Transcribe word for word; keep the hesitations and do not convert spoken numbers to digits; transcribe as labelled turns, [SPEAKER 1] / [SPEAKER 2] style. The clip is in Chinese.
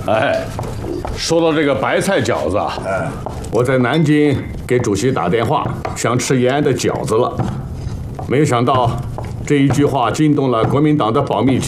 [SPEAKER 1] 哎，说到这个白菜饺子啊，哎，我在南京给主席打电话，想吃延安的饺子了，没想到这一句话惊动了国民党的保密局。